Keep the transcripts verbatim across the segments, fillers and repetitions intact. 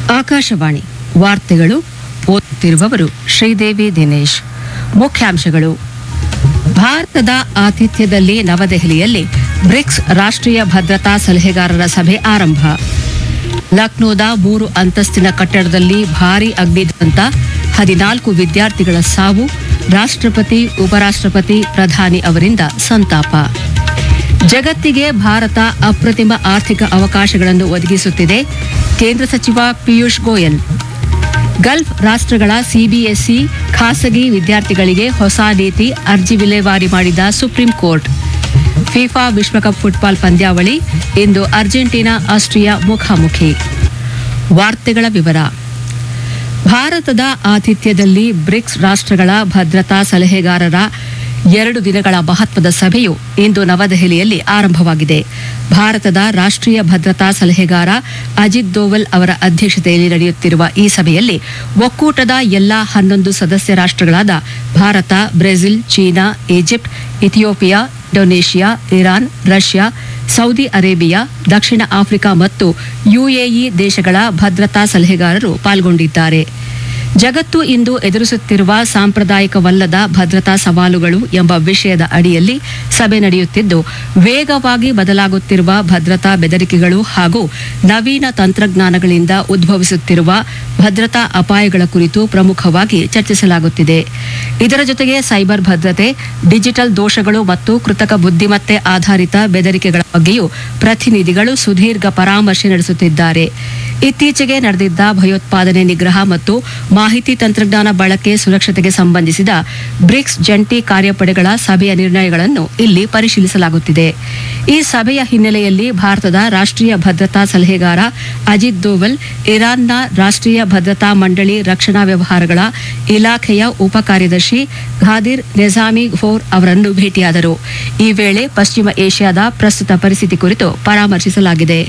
ಆಕಾಶವಾಣಿ ವಾರ್ತೆಗಳು ಓದುತ್ತಿರುವವರು ಶ್ರೀದೇವಿ ದಿನೇಶ್. ಮುಖ್ಯಾಂಶಗಳು: ಭಾರತದ ಆತಿಥ್ಯದಲ್ಲಿ ನವದೆಹಲಿಯಲ್ಲಿ ಬ್ರಿಕ್ಸ್ ರಾಷ್ಟ್ರೀಯ ಭದ್ರತಾ ಸಲಹೆಗಾರರ ಸಭೆ ಆರಂಭ. ಲಕ್ನೋದ ಮೂರು ಅಂತಸ್ತಿನ ಕಟ್ಟಡದಲ್ಲಿ ಭಾರೀ ಅಗ್ನಿ ದುರಂತ, ಹದಿನಾಲ್ಕು ವಿದ್ಯಾರ್ಥಿಗಳ ಸಾವು. ರಾಷ್ಟ್ರಪತಿ, ಉಪರಾಷ್ಟ್ರಪತಿ, ಪ್ರಧಾನಿ ಅವರಿಂದ ಸಂತಾಪ. ಜಗತ್ತಿಗೆ ಭಾರತ ಅಪ್ರತಿಮ ಆರ್ಥಿಕ ಅವಕಾಶಗಳನ್ನು ಒದಗಿಸುತ್ತಿದೆ. ಕೇಂದ್ರ ಸಚಿವ ಪಿಯೂಷ್ ಗೋಯಲ್. ಗಲ್ಫ್ ರಾಷ್ಟ್ರಗಳ ಸಿಬಿಎಸ್ಇ ಖಾಸಗಿ ವಿದ್ಯಾರ್ಥಿಗಳಿಗೆ ಹೊಸ ನೀತಿ, ಅರ್ಜಿ ವಿಲೇವಾರಿ ಮಾಡಿದ ಸುಪ್ರೀಂ ಕೋರ್ಟ್. ಫಿಫಾ ವಿಶ್ವಕಪ್ ಫುಟ್ಬಾಲ್ ಪಂದ್ಯಾವಳಿ ಇಂದು ಅರ್ಜೆಂಟೀನಾ ಆಸ್ಟ್ರಿಯಾ ಮುಖಾಮುಖಿ. ವಾರ್ತೆಗಳ ವಿವರ. ಭಾರತದ ಆತಿಥ್ಯದಲ್ಲಿ ಬ್ರಿಕ್ಸ್ ರಾಷ್ಟ್ರಗಳ ಭದ್ರತಾ ಸಲಹೆಗಾರರ ಎರಡು ದಿನಗಳ ಮಹತ್ವದ ಸಭೆಯು ಇಂದು ನವದೆಹಲಿಯಲ್ಲಿ ಆರಂಭವಾಗಿದೆ. ಭಾರತದ ರಾಷ್ಟ್ರೀಯ ಭದ್ರತಾ ಸಲಹೆಗಾರ ಅಜಿತ್ ದೋವಲ್ ಅವರ ಅಧ್ಯಕ್ಷತೆಯಲ್ಲಿ ನಡೆಯುತ್ತಿರುವ ಈ ಸಭೆಯಲ್ಲಿ ಒಕ್ಕೂಟದ ಎಲ್ಲಾ ಹನ್ನೊಂದು ಸದಸ್ಯ ರಾಷ್ಟ್ರಗಳಾದ Bharat, Brazil, China, Egypt, Ethiopia, Indonesia, Iran, Russia, Saudi Arabia, ದಕ್ಷಿಣ ಆಫ್ರಿಕಾ ಮತ್ತು ಯುಎಇ ದೇಶಗಳ ಭದ್ರತಾ ಸಲಹೆಗಾರರು ಪಾಲ್ಗೊಂಡಿದ್ದಾರೆ. ಜಗತ್ತು ಇಂದು ಎದುರಿಸುತ್ತಿರುವ ಸಾಂಪ್ರದಾಯಿಕವಲ್ಲದ ಭದ್ರತಾ ಸವಾಲುಗಳು ಎಂಬ ವಿಷಯದ ಅಡಿಯಲ್ಲಿ ಸಭೆ ನಡೆಯುತ್ತಿದ್ದು, ವೇಗವಾಗಿ ಬದಲಾಗುತ್ತಿರುವ ಭದ್ರತಾ ಬೆದರಿಕೆಗಳು ಹಾಗೂ ನವೀನ ತಂತ್ರಜ್ಞಾನಗಳಿಂದ ಉದ್ಭವಿಸುತ್ತಿರುವ ಭದ್ರತಾ ಅಪಾಯಗಳ ಕುರಿತು ಪ್ರಮುಖವಾಗಿ ಚರ್ಚಿಸಲಾಗುತ್ತಿದೆ. ಇದರ ಜೊತೆಗೆ ಸೈಬರ್ ಭದ್ರತೆ, ಡಿಜಿಟಲ್ ದೋಷಗಳು ಮತ್ತು ಕೃತಕ ಬುದ್ಧಿಮತ್ತೆ ಆಧಾರಿತ ಬೆದರಿಕೆಗಳ ಬಗ್ಗೆಯೂ ಪ್ರತಿನಿಧಿಗಳು ಸುದೀರ್ಘ ಪರಾಮರ್ಶೆ ನಡೆಸುತ್ತಿದ್ದಾರೆ. ಇತ್ತೀಚೆಗೆ ನಡೆದಿದ್ದ ಭಯೋತ್ಪಾದನೆ ನಿಗ್ರಹ ಮತ್ತು ಮಾಹಿತಿ ತಂತ್ರಜ್ಞಾನ ಬಳಕೆ ಸುರಕ್ಷತೆಗೆ ಸಂಬಂಧಿಸಿದ ಬ್ರಿಕ್ಸ್ ಜಂಟಿ ಕಾರ್ಯಪಡೆಗಳ ಸಭೆಯ ನಿರ್ಣಯಗಳನ್ನು ಇಲ್ಲಿ ಪರಿಶೀಲಿಸಲಾಗುತ್ತಿದೆ. ಈ ಸಭೆಯ ಹಿನ್ನೆಲೆಯಲ್ಲಿ ಭಾರತದ ರಾಷ್ಟ್ರೀಯ ಭದ್ರತಾ ಸಲಹೆಗಾರ ಅಜಿತ್ ದೋವಲ್ ಇರಾನ್ನ ರಾಷ್ಟ್ರೀಯ ಭದ್ರತಾ ಮಂಡಳಿ ರಕ್ಷಣಾ ವ್ಯವಹಾರಗಳ ಇಲಾಖೆಯ ಉಪ ಕಾರ್ಯದರ್ಶಿ ಘಾದಿರ್ ನೆಜಾಮಿ ಘೋರ್ ಅವರನ್ನು ಭೇಟಿಯಾದರು. ಈ ವೇಳೆ ಪಶ್ಚಿಮ ಏಷ್ಯಾದ ಪ್ರಸ್ತುತ ಪರಿಸ್ಥಿತಿ ಕುರಿತು ಪರಾಮರ್ಶಿಸಲಾಗಿದೆ.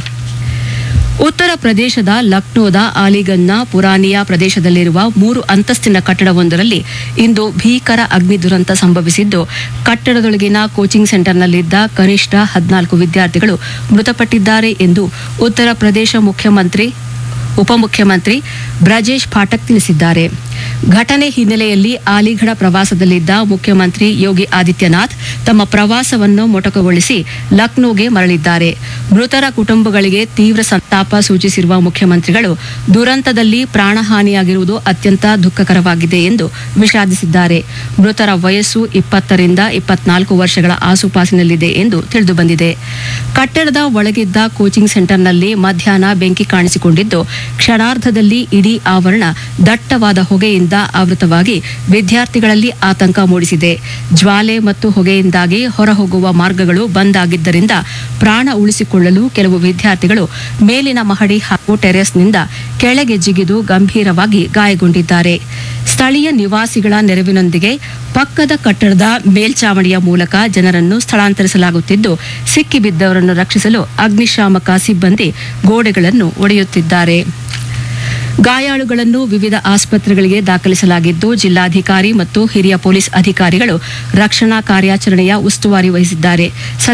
ಉತ್ತರ ಪ್ರದೇಶದ ಲಕ್ನೋದ ಅಲಿಗಂಜ್ನ ಪುರಾನಿಯಾ ಪ್ರದೇಶದಲ್ಲಿರುವ ಮೂರು ಅಂತಸ್ತಿನ ಕಟ್ಟಡವೊಂದರಲ್ಲಿ ಇಂದು ಭೀಕರ ಅಗ್ನಿ ದುರಂತ ಸಂಭವಿಸಿದ್ದು, ಕಟ್ಟಡದೊಳಗಿನ ಕೋಚಿಂಗ್ ಸೆಂಟರ್ನಲ್ಲಿದ್ದ ಕನಿಷ್ಠ ಹದಿನಾಲ್ಕು ವಿದ್ಯಾರ್ಥಿಗಳು ಮೃತಪಟ್ಟಿದ್ದಾರೆ ಎಂದು ಉತ್ತರ ಪ್ರದೇಶ ಮುಖ್ಯಮಂತ್ರಿ ಉಪಮುಖ್ಯಮಂತ್ರಿ ಬ್ರಜೇಶ್ ಪಾಠಕ್ ತಿಳಿಸಿದ್ದಾರೆ. ಘಟನೆ ಹಿನ್ನೆಲೆಯಲ್ಲಿ ಅಲಿಗಢ ಪ್ರವಾಸದಲ್ಲಿದ್ದ ಮುಖ್ಯಮಂತ್ರಿ ಯೋಗಿ ಆದಿತ್ಯನಾಥ್ ತಮ್ಮ ಪ್ರವಾಸವನ್ನು ಮೊಟಕುಗೊಳಿಸಿ ಲಕ್ನೋಗೆ ಮರಳಿದ್ದಾರೆ. ಮೃತರ ಕುಟುಂಬಗಳಿಗೆ ತೀವ್ರ ಸಂತಾಪ ಸೂಚಿಸಿರುವ ಮುಖ್ಯಮಂತ್ರಿಗಳು ದುರಂತದಲ್ಲಿ ಪ್ರಾಣಹಾನಿಯಾಗಿರುವುದು ಅತ್ಯಂತ ದುಃಖಕರವಾಗಿದೆ ಎಂದು ವಿಷಾದಿಸಿದ್ದಾರೆ. ಮೃತರ ವಯಸ್ಸು ಇಪ್ಪತ್ತರಿಂದ ಇಪ್ಪತ್ನಾಲ್ಕು ವರ್ಷಗಳ ಆಸುಪಾಸಿನಲ್ಲಿದೆ ಎಂದು ತಿಳಿದುಬಂದಿದೆ. ಕಟ್ಟಡದ ಒಳಗಿದ್ದ ಕೋಚಿಂಗ್ ಸೆಂಟರ್ನಲ್ಲಿ ಮಧ್ಯಾಹ್ನ ಬೆಂಕಿ ಕಾಣಿಸಿಕೊಂಡಿದ್ದು, ಕ್ಷಣಾರ್ಧದಲ್ಲಿ ಇಡೀ ಆವರಣ ದಟ್ಟವಾದ ಹೊಗೆಯಿಂದ ಆವೃತವಾಗಿ ವಿದ್ಯಾರ್ಥಿಗಳಲ್ಲಿ ಆತಂಕ ಮೂಡಿಸಿದೆ. ಜ್ವಾಲೆ ಮತ್ತು ಹೊಗೆಯಿಂದಾಗಿ ಹೊರಹೋಗುವ ಮಾರ್ಗಗಳು ಬಂದ್ ಆಗಿದ್ದರಿಂದ ಪ್ರಾಣ ಉಳಿಸಿಕೊಳ್ಳಲು ಕೆಲವು ವಿದ್ಯಾರ್ಥಿಗಳು ಮೇಲಿನ ಮಹಡಿ ಹಾಗೂ ಟೆರೆಸ್ನಿಂದ ಕೆಳಗೆ ಜಿಗಿದು ಗಂಭೀರವಾಗಿ ಗಾಯಗೊಂಡಿದ್ದಾರೆ. ಸ್ಥಳೀಯ ನಿವಾಸಿಗಳ ನೆರವಿನೊಂದಿಗೆ ಪಕ್ಕದ ಕಟ್ಟಡದ ಮೇಲ್ಚಾವಣಿಯ ಮೂಲಕ ಜನರನ್ನು ಸ್ಥಳಾಂತರಿಸಲಾಗುತ್ತಿದ್ದು, ಸಿಕ್ಕಿಬಿದ್ದವರನ್ನು ರಕ್ಷಿಸಲು ಅಗ್ನಿಶಾಮಕ ಸಿಬ್ಬಂದಿ ಗೋಡೆಗಳನ್ನು ಒಡೆಯುತ್ತಿದ್ದಾರೆ. ಗಾಯಾಳುಗಳನ್ನು ವಿವಿಧ ಆಸ್ಪತ್ರೆಗಳಿಗೆ ದಾಖಲಿಸಲಾಗಿದ್ದು, ಜಿಲ್ಲಾಧಿಕಾರಿ ಮತ್ತು ಹಿರಿಯ ಪೊಲೀಸ್ ಅಧಿಕಾರಿಗಳು ರಕ್ಷಣಾ ಕಾರ್ಯಾಚರಣೆಯ ಉಸ್ತುವಾರಿ ವಹಿಸಿದ್ದಾರೆ.